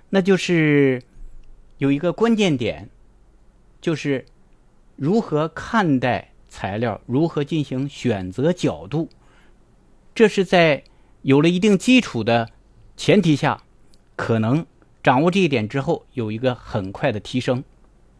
那就是有一个关键点，就是如何看待材料，如何进行选择角度，这是在有了一定基础的前提下，可能掌握这一点之后有一个很快的提升。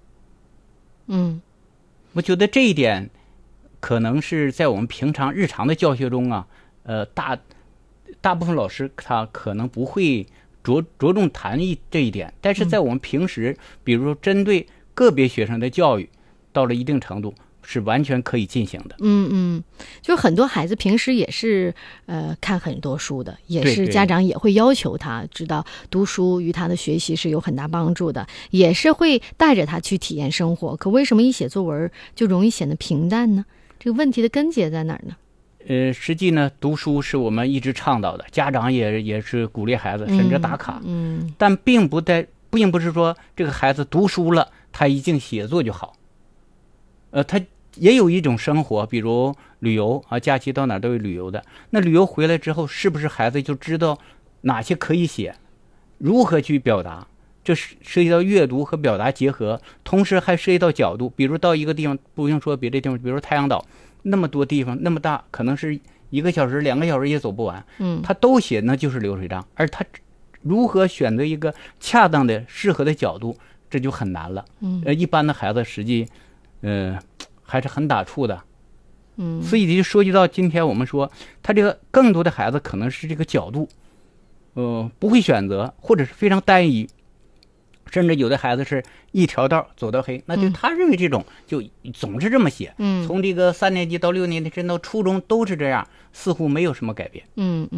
我觉得这一点可能是在我们平常日常的教学中啊，大部分老师他可能不会着重谈这一点，但是在我们平时，比如说针对个别学生的教育，到了一定程度是完全可以进行的。 就是很多孩子平时也是看很多书的，也是家长也会要求他知道读书与他的学习是有很大帮助的，也是会带着他去体验生活。可为什么一写作文就容易显得平淡呢？这个问题的根结在哪儿呢？ 实际呢，读书是我们一直倡导的，家长也是鼓励孩子，甚至打卡。但并不是说这个孩子读书了，他一定写作就好。他也有一种生活，比如旅游啊，假期到哪都有旅游的。那旅游回来之后，是不是孩子就知道哪些可以写，如何去表达？这涉及到阅读和表达结合，同时还涉及到角度。比如到一个地方，不用说别的地方，比如说太阳岛，那么多地方那么大，可能是1个小时2个小时也走不完。他都写那就是流水账，而他如何选择一个恰当的适合的角度，这就很难了。一般的孩子实际还是很打怵的。所以就说及到今天我们说他这个更多的孩子可能是这个角度不会选择，或者是非常单一，甚至有的孩子是一条道走到黑，那就他认为这种就总是这么写。从这个3年级到6年级甚至到初中都是这样，似乎没有什么改变。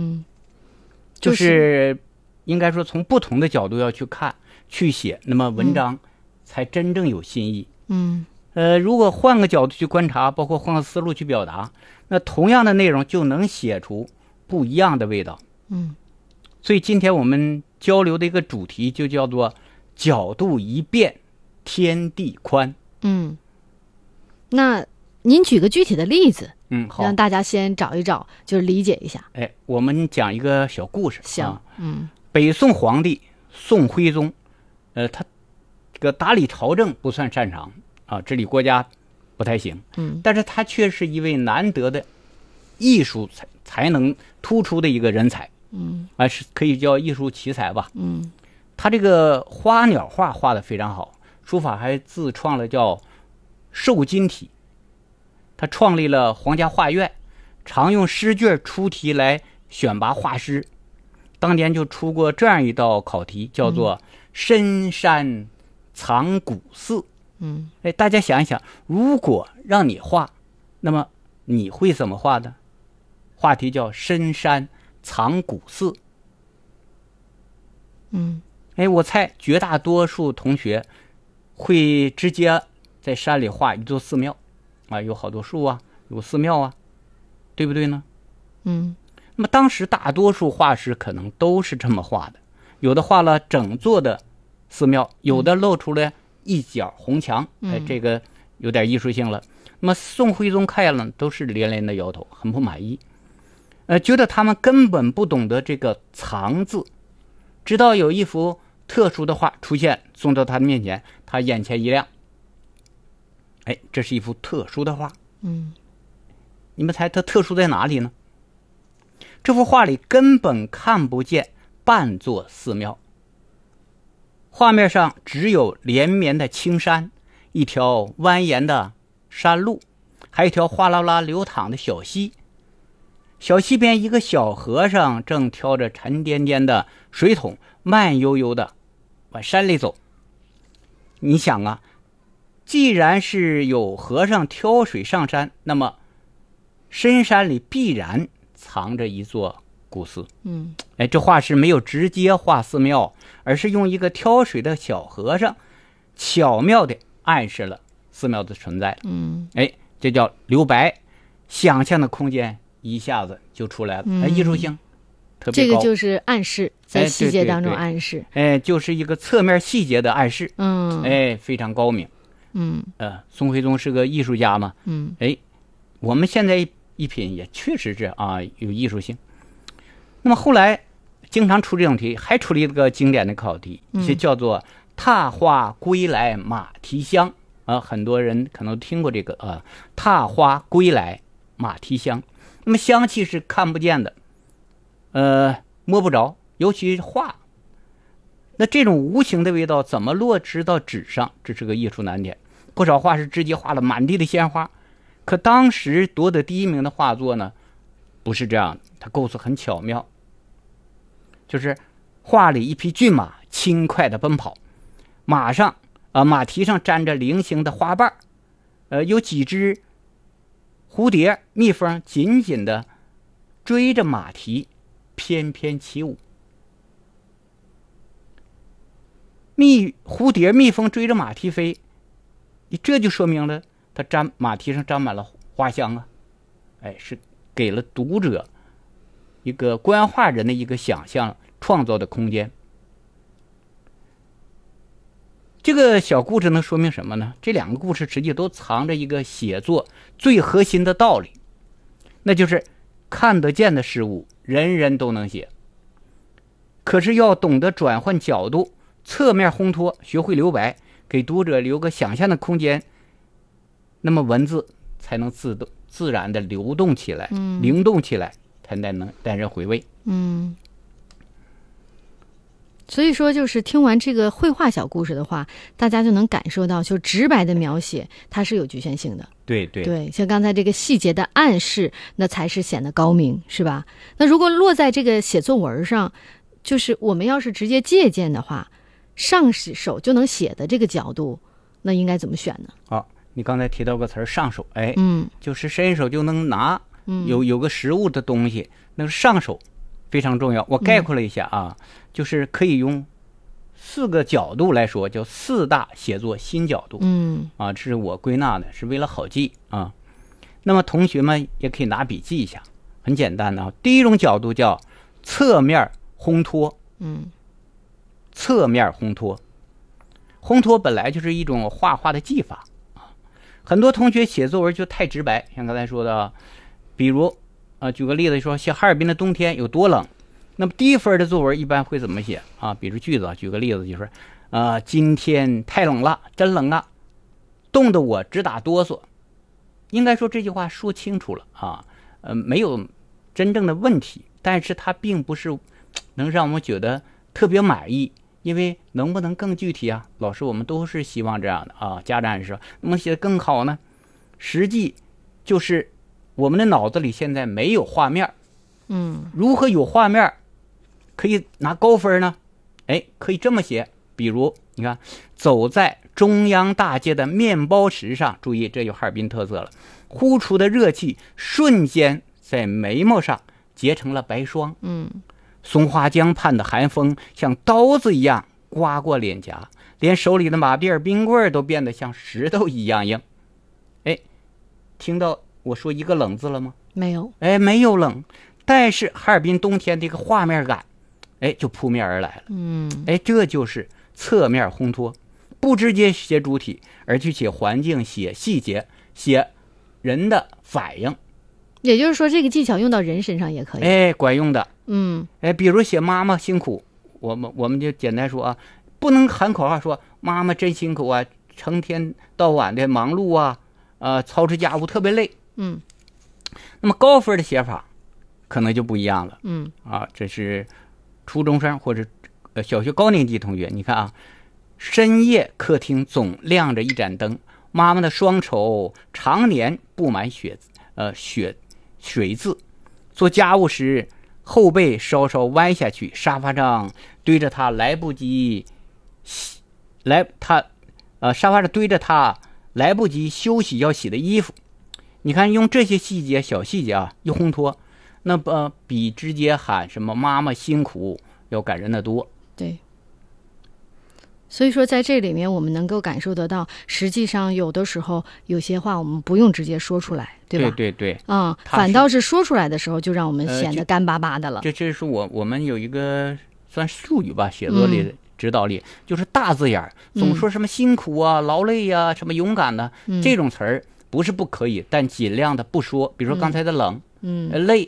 就是应该说从不同的角度要去看去写，那么文章才真正有新意。如果换个角度去观察，包括换个思路去表达，那同样的内容就能写出不一样的味道。所以今天我们交流的一个主题就叫做角度一变天地宽。 那您举个具体的例子， 好， 让大家先找一找，就是理解一下。 我们讲一个小故事。 行。 北宋皇帝宋徽宗，他这个打理朝政不算擅长啊，治理国家不太行。但是他却是一位难得的艺术才能突出的一个人才。是可以叫艺术奇才吧。他这个花鸟画画得非常好，书法还自创了叫瘦金体。他创立了皇家画院，常用诗卷出题来选拔画师。当年就出过这样一道考题，叫做深山藏古寺。大家想一想，如果让你画，那么你会怎么画的？话题叫深山藏古寺。我猜绝大多数同学会直接在山里画一座寺庙啊，有好多树啊，有寺庙啊，对不对呢？那么当时大多数画师可能都是这么画的，有的画了整座的寺庙，有的露出了一角红墙。这个有点艺术性了。那么宋徽宗看了都是连连的摇头，很不满意。觉得他们根本不懂得这个藏字。直到有一幅特殊的画出现，送到他的面前，他眼前一亮。这是一幅特殊的画。你们猜它特殊在哪里呢？这幅画里根本看不见半座寺庙，画面上只有连绵的青山，一条蜿蜒的山路，还有一条哗啦啦流淌的小溪。小溪边一个小和尚正挑着沉甸甸的水桶，慢悠悠的往山里走。你想啊，既然是有和尚挑水上山，那么深山里必然藏着一座古寺。这画师没有直接画寺庙，而是用一个挑水的小和尚巧妙地暗示了寺庙的存在。这叫留白，想象的空间一下子就出来了。艺术性特别高。 这个就是暗示，在细节当中暗示。 就是一个侧面细节的暗示。非常高明。宋徽宗是个艺术家嘛。我们现在一品也确实是啊，有艺术性。那么后来经常出这种题，还出了一个经典的考题，就叫做踏花归来马蹄香很多人可能听过这个踏花归来马蹄香。那么香气是看不见的，摸不着，尤其是画。那这种无形的味道怎么落实到纸上？这是个艺术难点。不少画师直接画了满地的鲜花，可当时夺得第一名的画作呢，不是这样的，他构思很巧妙，就是画里一匹骏马轻快的奔跑，马蹄上沾着菱形的花瓣，有几只蝴蝶、蜜蜂紧紧的追着马蹄翩翩起舞。蝴蝶、蜜蜂追着马蹄飞，这就说明了它马蹄上沾满了花香啊！是给了读者一个观画人的一个想象创造的空间。这个小故事能说明什么呢？这两个故事实际都藏着一个写作最核心的道理，那就是看得见的事物人人都能写，可是要懂得转换角度，侧面烘托，学会留白，给读者留个想象的空间，那么文字才能自然的流动起来，灵动起来，才能带人回味。 所以说就是听完这个绘画小故事的话，大家就能感受到，就直白的描写它是有局限性的。 对， 像刚才这个细节的暗示，那才是显得高明，是吧？那如果落在这个写作文上，就是我们要是直接借鉴的话，上手就能写的这个角度，那应该怎么选呢？ 你刚才提到个词儿上手，就是伸手就能拿，有个实物的东西，那个上手非常重要。我概括了一下就是可以用4个角度来说，叫4大写作新角度。这是我归纳的，是为了好记啊。那么同学们也可以拿笔记一下，很简单的第一种角度叫侧面烘托。侧面烘托，烘托本来就是一种画画的技法很多同学写作文就太直白，像刚才说的，比如举个例子说，写哈尔滨的冬天有多冷，那么低分的作文一般会怎么写比如句子举个例子就是今天太冷了，真冷啊，冻得我直打哆嗦。应该说这句话说清楚了没有真正的问题，但是它并不是能让我们觉得特别满意，因为能不能更具体老师我们都是希望这样的家长也是能不能写得更好呢？实际就是我们的脑子里现在没有画面，如何有画面可以拿高分呢？可以这么写，比如你看，走在中央大街的面包石上，注意这有哈尔滨特色了，呼出的热气瞬间在眉毛上结成了白霜。松花江畔的寒风像刀子一样刮过脸颊，连手里的马鞭冰棍都变得像石头一样硬。听到我说一个冷字了吗？ 没有。 没有冷，但是哈尔滨冬天这个画面感就扑面而来了。这就是侧面烘托，不直接写主体，而去写环境，写细节，写人的反应。 也就是说这个技巧用到人身上也可以。 管用的。比如写妈妈辛苦，我们就简单说不能喊口号说妈妈真辛苦成天到晚的忙碌操持家务特别累。那么高分的写法可能就不一样了。这是初中生或者小学高年级同学，你看深夜客厅总亮着一盏灯，妈妈的双手常年布满水渍，做家务时后背稍稍弯下去，沙发上堆着他来不及休息要洗的衣服。你看用这些小细节一烘托，那比直接喊什么妈妈辛苦要感人的多。 对，所以说在这里面我们能够感受得到，实际上有的时候有些话我们不用直接说出来，对吧？ 对。 反倒是说出来的时候就让我们显得干巴巴的了。 这是我们有一个算术语吧，写作里指导里，就是大字眼总说什么辛苦劳累什么勇敢的，这种词儿不是不可以，但尽量的不说。比如说刚才的冷，累，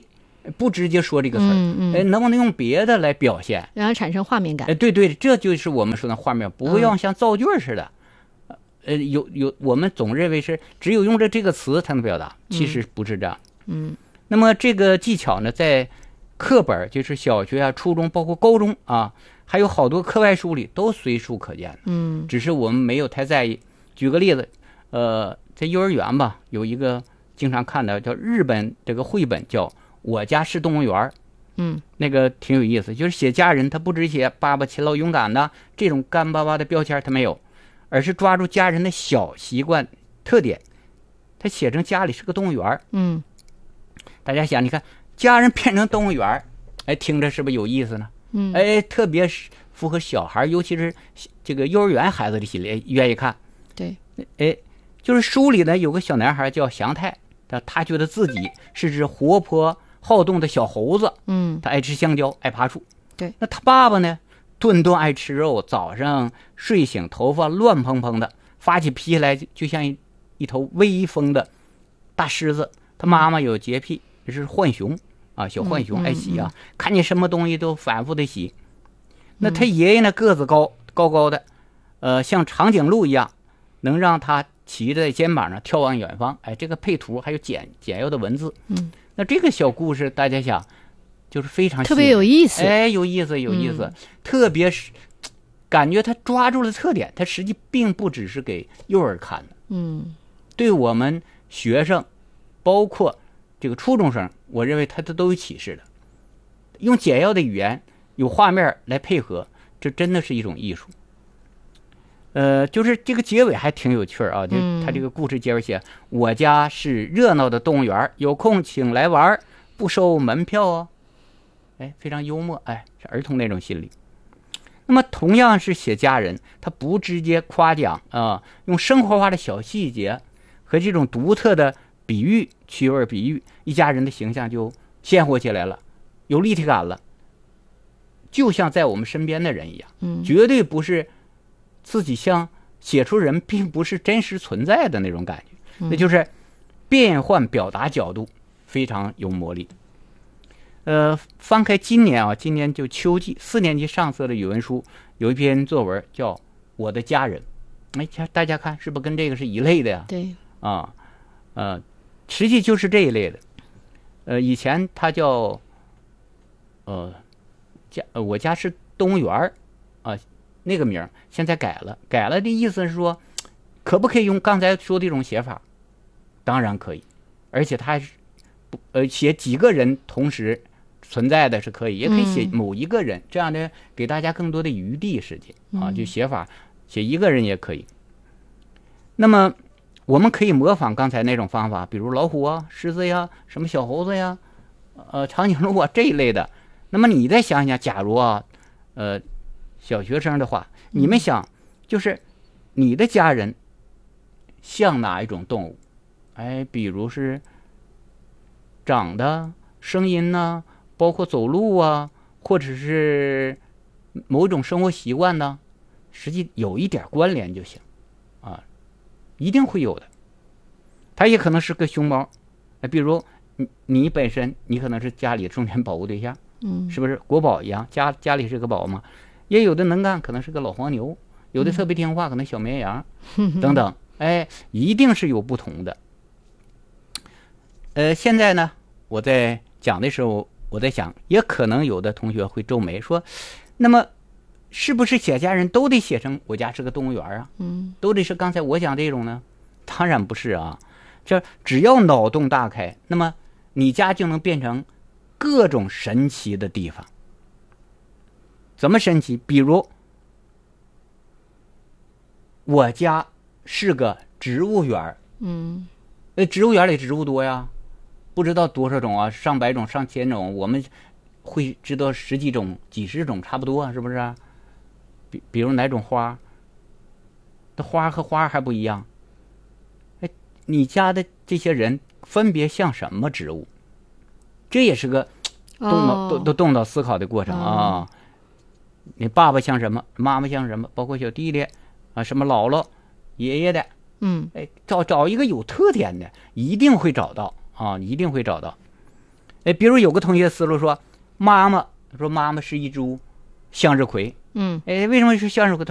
不直接说这个词儿，能不能用别的来表现， 让它产生画面感？ 对对，这就是我们说的画面，不要像造句似的。我们总认为是只有用这个词才能表达，其实不是这样。那么这个技巧呢，在课本，就是小学啊、初中，包括高中啊，还有好多课外书里都随处可见。只是我们没有太在意。举个例子，在幼儿园吧，有一个经常看的叫日本这个绘本，叫《我家是动物园》。那个挺有意思，就是写家人，他不只写爸爸勤劳勇敢的这种干巴巴的标签，他没有，而是抓住家人的小习惯特点，他写成家里是个动物园。大家想，你看家人变成动物园，听着是不是有意思呢？特别是符合小孩，尤其是这个幼儿园孩子的心理，愿意看。 对， 就是书里呢有个小男孩叫祥太，他觉得自己是只活泼好动的小猴子。他爱吃香蕉，爱爬树。 对， 那他爸爸呢，顿顿爱吃肉，早上睡醒头发乱蓬蓬的，发起脾气来就像一头威风的大狮子。他妈妈有洁癖，是浣熊啊，小浣熊爱洗啊，看见什么东西都反复的洗。那他爷爷呢，个子高高的，像长颈鹿一样，能让他骑在肩膀上眺望远方。这个配图还有简要的文字。那这个小故事大家想就是非常特别有意思。 有意思，特别是感觉他抓住了特点，他实际并不只是给幼儿看的。对我们学生包括这个初中生，我认为他都有启示的。用简要的语言有画面来配合，这真的是一种艺术。就是这个结尾还挺有趣啊，就他这个故事结尾写，我家是热闹的动物园，有空请来玩，不收门票哦。非常幽默，是儿童那种心理。那么同样是写家人，他不直接夸奖用生活化的小细节和这种独特的比喻，趣味比喻，一家人的形象就鲜活起来了，有立体感了，就像在我们身边的人一样。绝对不是自己像写出人并不是真实存在的那种感觉。那就是变换表达角度非常有魔力。翻开今年就秋季4年级上册的语文书，有一篇作文叫《我的家人》。大家看是不是跟这个是一类的呀？ 对实际就是这一类的。以前它叫我家是动物园那个名现在改了的意思是说，可不可以用刚才说的这种写法？当然可以，而且它还是写几个人同时存在的是可以，也可以写某一个人，这样的给大家更多的余地时间就写法写一个人也可以。那么我们可以模仿刚才那种方法，比如老虎啊、狮子呀、什么小猴子呀、长颈鹿这一类的。那么你再想想，假如小学生的话，你们想，就是你的家人像哪一种动物？比如是长得、声音呢，包括走路啊，或者是某种生活习惯呢，实际有一点关联就行一定会有的。它也可能是个熊猫，比如你本身你可能是家里重点保护对象，是不是国宝一样？家里是个宝嘛。也有的能干，可能是个老黄牛；有的特别听话，可能小绵羊，等等。一定是有不同的。现在呢，我在讲的时候，我在想，也可能有的同学会皱眉说，那么是不是写家人都得写成我家是个动物园啊？都得是刚才我讲这种呢？当然不是啊。这只要脑洞大开，那么你家就能变成各种神奇的地方。怎么神奇？比如我家是个植物园，植物园里植物多呀，不知道多少种上百种、上千种，我们会知道十几种、几十种差不多是不是？比如哪种花，这花和花还不一样。你家的这些人分别像什么植物？这也是个动脑思考的过程你爸爸像什么，妈妈像什么，包括小弟弟什么姥姥、爷爷的，找一个有特点的，一定会找到一定会找到。 比如有个同学思路说，妈妈是一株向日葵。为什么是向日葵？